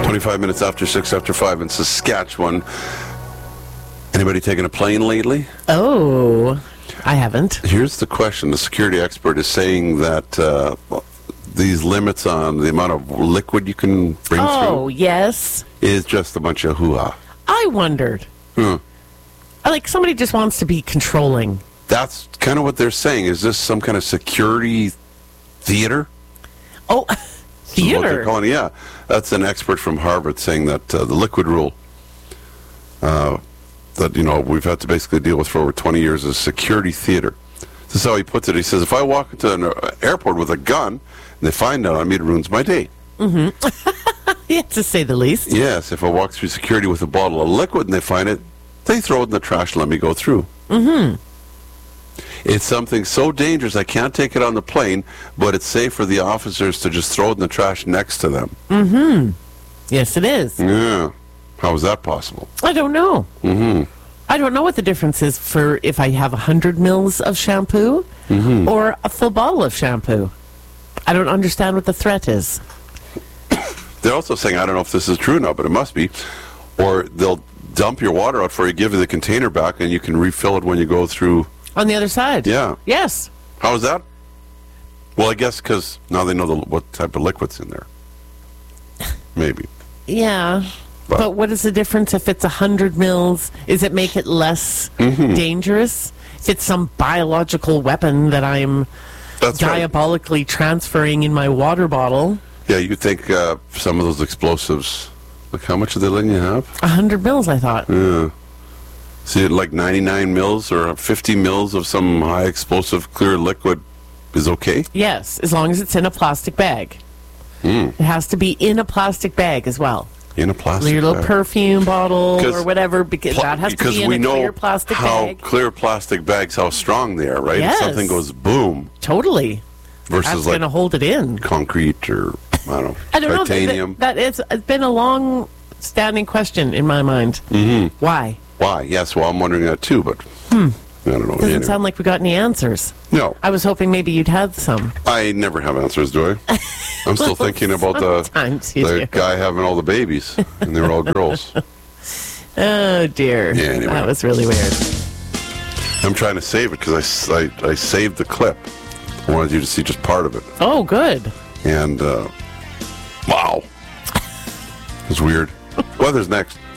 25 minutes after 6 after 5 in Saskatchewan. Anybody taking a plane lately? Oh, I haven't. Here's the question. The security expert is saying that these limits on the amount of liquid you can bring Oh, through yes. is just a bunch of hoo-ha. I wondered. Like somebody just wants to be controlling. That's kind of what they're saying. Is this some kind of security theater? Oh, Is what theater. they're calling it. Yeah, that's an expert from Harvard saying that the liquid rule that we've had to basically deal with for over 20 years is security theater. This is how he puts it. He says, if I walk into an airport with a gun and they find out on me, it ruins my day. Yeah, to say the least. Yes, if I walk through security with a bottle of liquid and they find it, they throw it in the trash and let me go through. It's something so dangerous I can't take it on the plane, but it's safe for the officers to just throw it in the trash next to them. Yes, it is. Yeah. How is that possible? I don't know. I don't know what the difference is for if I have 100 mils of shampoo or a full bottle of shampoo. I don't understand what the threat is. They're also saying, I don't know if this is true now, but it must be, or they'll dump your water out for you, give you the container back, and you can refill it when you go through. On the other side? Yeah. Yes. How is that? Well, I guess because now they know what type of liquid's in there. Maybe. Yeah. But what is the difference if it's 100 mils? Is it make it less dangerous? If it's some biological weapon that I'm That's right. diabolically transferring in my water bottle, Yeah, you think some of those explosives, like how much are they letting you have? 100 mils, I thought. Yeah. See, like 99 mils or 50 mils of some high explosive clear liquid is okay? Yes, as long as it's in a plastic bag. It has to be in a plastic bag as well. In a plastic Your little bag. perfume bottle 'Cause or whatever, because that has to Because be in we a know clear plastic how bag. clear plastic bags, how strong they are, right? Yes. If something goes boom Totally. That's versus going like to hold it in. concrete or, I don't know, I don't titanium. know. It's been a long-standing question in my mind. Why? Why? Yes, well, I'm wondering that too, but I don't know. Doesn't Anyway. sound like we got any answers. No, I was hoping maybe you'd have some. I never have answers, do I? I'm still thinking about Sometimes you the do. guy having all the babies, and they were all girls. Oh, dear. Yeah, anyway. That was really weird. I'm trying to save it because I saved the clip. I wanted you to see just part of it. Oh, good. And, wow. It was weird. Weather's next.